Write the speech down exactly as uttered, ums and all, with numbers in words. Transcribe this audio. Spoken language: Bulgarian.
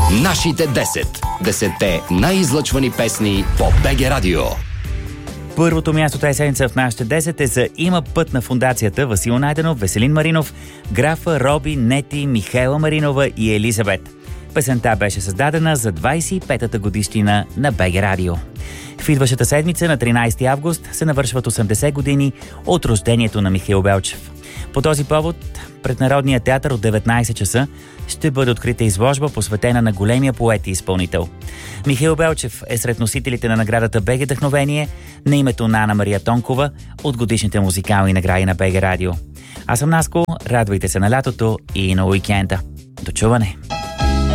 Нашите десет. Десетте най-излъчвани песни по БГ Радио. Първото място тази седмица в нашите десет е за "Има път" на фундацията Васил Найденов, Веселин Маринов, Графа, Роби, Нети, Михайла Маринова и Елизабет. Песента беше създадена за двайсет и петата годишнина на БГ Радио. В идващата седмица на тринайсети август се навършват осемдесет години от рождението на Михаил Белчев. По този повод пред Народния театър от деветнайсет часа ще бъде открита изложба, посветена на големия поет и изпълнител. Михаил Белчев е сред носителите на наградата БГ Вдъхновение на името на Ана Мария Тонкова от годишните музикални награди на БГ Радио. Аз съм Наско, радвайте се на лятото и на уикенда. До чуване!